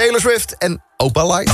Taylor Swift en Opa Light.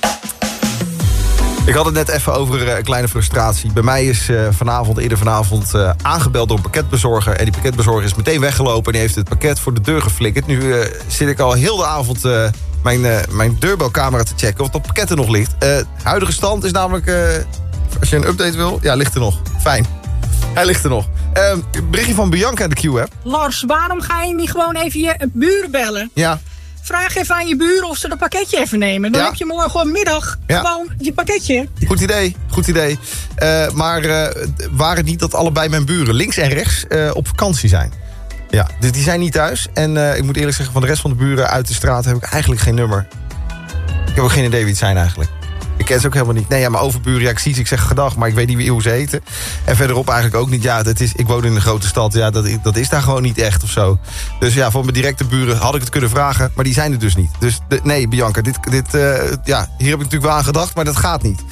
Ik had het net even over een kleine frustratie. Bij mij is eerder vanavond aangebeld door een pakketbezorger. En die pakketbezorger is meteen weggelopen en die heeft het pakket voor de deur geflikkerd. Nu zit ik al heel de avond mijn deurbelcamera te checken of dat pakket er nog ligt. Huidige stand is namelijk, als je een update wil, ja, ligt er nog. Fijn. Hij ligt er nog. Berichtje van Bianca in de Q-app. Lars, waarom ga je niet gewoon even je buren bellen? Ja. Vraag even aan je buren of ze dat pakketje even nemen. Dan heb je morgenmiddag gewoon je pakketje. Goed idee. Maar waar het niet dat allebei mijn buren links en rechts op vakantie zijn. Ja, dus die zijn niet thuis. En ik moet eerlijk zeggen, van de rest van de buren uit de straat heb ik eigenlijk geen nummer. Ik heb ook geen idee wie het zijn eigenlijk. Ik ken ze ook helemaal niet. Nee, ja, mijn overburen, ja, ik zie ze, ik zeg gedag, maar ik weet niet hoe ze heten. En verderop eigenlijk ook niet. Ja, ik woon in een grote stad. Ja, dat is daar gewoon niet echt of zo. Dus ja, voor mijn directe buren had ik het kunnen vragen, maar die zijn er dus niet. Dus nee, Bianca, hier heb ik natuurlijk wel aan gedacht, maar dat gaat niet.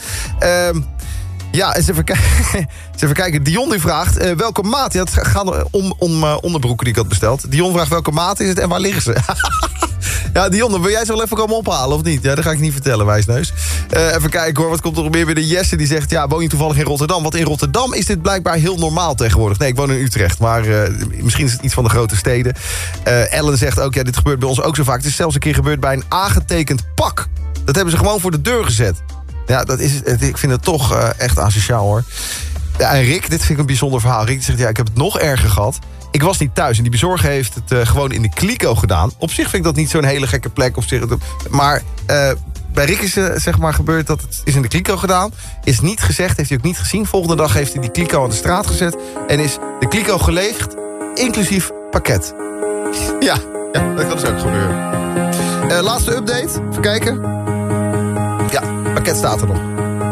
Ja, eens even kijken. Dion die vraagt, welke maat? Ja, het gaat om onderbroeken die ik had besteld. Dion vraagt, welke maat is het en waar liggen ze? Ja, Dion, dan wil jij ze wel even komen ophalen, of niet? Ja, dat ga ik niet vertellen, wijsneus. Even kijken hoor, wat komt er nog meer binnen? Jesse die zegt, ja, woon je toevallig in Rotterdam? Want in Rotterdam is dit blijkbaar heel normaal tegenwoordig. Nee, ik woon in Utrecht, maar misschien is het iets van de grote steden. Ellen zegt ook, ja, dit gebeurt bij ons ook zo vaak. Het is zelfs een keer gebeurd bij een aangetekend pak. Dat hebben ze gewoon voor de deur gezet. Ja, ik vind het toch echt asociaal, hoor. Ja, en Rick, dit vind ik een bijzonder verhaal. Rick zegt, ja, ik heb het nog erger gehad. Ik was niet thuis en die bezorger heeft het gewoon in de kliko gedaan. Op zich vind ik dat niet zo'n hele gekke plek. Maar bij Rick is zeg maar gebeurd dat het is in de kliko gedaan. Is niet gezegd, heeft hij ook niet gezien. Volgende dag heeft hij die kliko aan de straat gezet. En is de kliko geleegd, inclusief pakket. Ja, dat kan dus ook gebeuren. Laatste update, even kijken. Ja, pakket staat er nog.